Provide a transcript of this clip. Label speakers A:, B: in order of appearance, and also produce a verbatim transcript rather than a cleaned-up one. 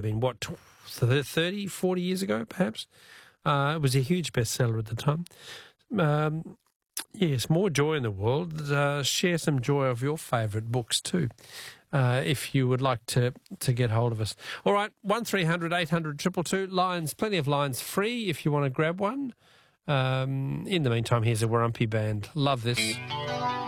A: been, what, thirty, forty years ago, perhaps? Uh, it was a huge bestseller at the time. Um, yes, more joy in the world. Uh, share some joy of your favourite books too, uh, if you would like to, to get hold of us. All right, one three hundred eight hundred two two two. Lines, plenty of lines free if you want to grab one. Um, in the meantime, here's a Warumpi Band. Love this.